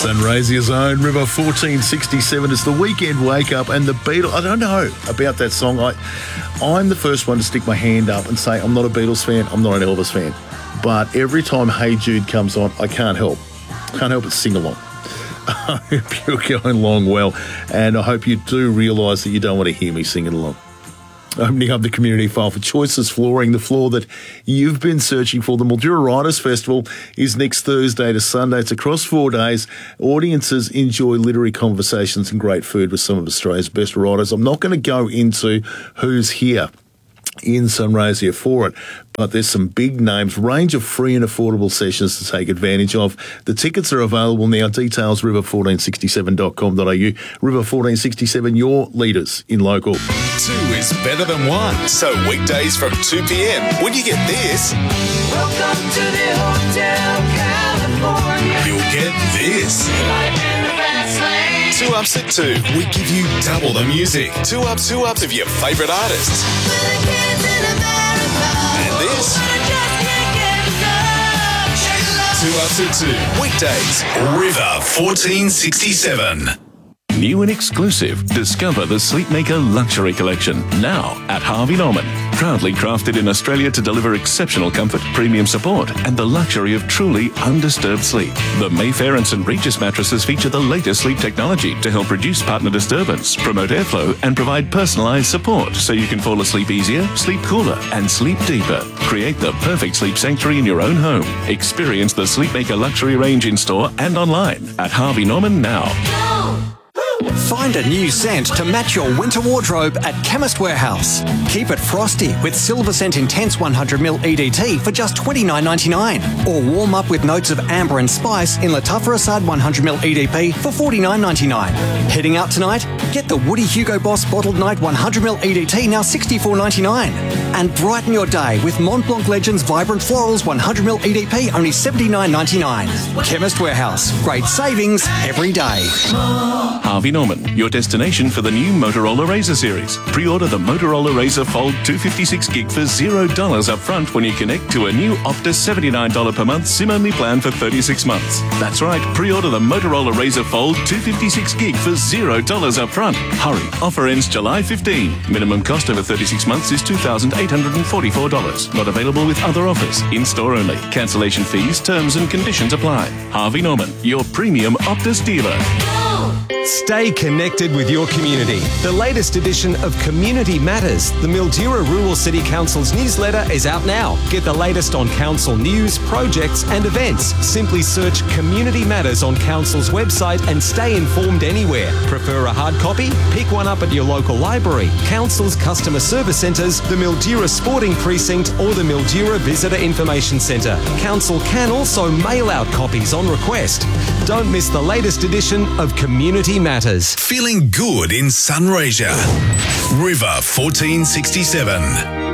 Sunraysia's own River 1467. It's the weekend wake up, and the Beatles. I don't know about that song. I'm the first one to stick my hand up and say I'm not a Beatles fan. I'm not an Elvis fan. But every time Hey Jude comes on, I can't help but sing along. I hope you're going along well, and I hope you do realise that you don't want to hear me singing along. Opening up the community file for Choices Flooring, the floor that you've been searching for. The Mildura Writers Festival is next Thursday to Sunday. It's across 4 days. Audiences enjoy literary conversations and great food with some of Australia's best writers. I'm not going to go into who's here in Sunraysia for it, but there's some big names, range of free and affordable sessions to take advantage of. The tickets are available now. Details river1467.com.au. River 1467, your leaders in local. 2 is better than 1. So weekdays from 2 p.m. when you get this, Welcome to the Hotel California. you'll get this. Life in the fast lane. 2 Ups at 2. We give you double the music. 2 ups of your favourite artists. For the kids in America. And this. Wanna just can't get enough. Shake it up. 2 Ups at 2. Weekdays. River 1467. New and exclusive, discover the Sleepmaker Luxury Collection, now at Harvey Norman. Proudly crafted in Australia to deliver exceptional comfort, premium support, and the luxury of truly undisturbed sleep. The Mayfair and St Regis mattresses feature the latest sleep technology to help reduce partner disturbance, promote airflow, and provide personalised support so you can fall asleep easier, sleep cooler, and sleep deeper. Create the perfect sleep sanctuary in your own home. Experience the Sleepmaker Luxury range in store and online at Harvey Norman now. Find a new scent to match your winter wardrobe at Chemist Warehouse. Keep it frosty with Silver Scent Intense 100ml EDT for just $29.99. Or warm up with notes of amber and spice in Lattafa Assad 100ml EDP for $49.99. Heading out tonight? Get the Woody Hugo Boss Bottled Night 100ml EDT now $64.99. And brighten your day with Mont Blanc Legends Vibrant Florals 100ml EDP only $79.99. Chemist Warehouse. Great savings every day. Harvey Norman, your destination for the new Motorola Razr series. Pre-order the Motorola Razr Fold 256 gig for $0 up front when you connect to a new Optus $79 per month SIM-only plan for 36 months. That's right, pre-order the Motorola Razr Fold 256 gig for $0 up front. Hurry, offer ends July 15. Minimum cost over 36 months is $2,844. Not available with other offers. In-store only. Cancellation fees, terms and conditions apply. Harvey Norman, your premium Optus dealer. Stay connected with your community. The latest edition of Community Matters, the Mildura Rural City Council's newsletter, is out now. Get the latest on council news, projects and events. Simply search Community Matters on council's website and stay informed anywhere. Prefer a hard copy? Pick one up at your local library, council's customer service centres, the Mildura Sporting Precinct or the Mildura Visitor Information Centre. Council can also mail out copies on request. Don't miss the latest edition of Community Matters. Feeling good in Sunraysia. River 1467.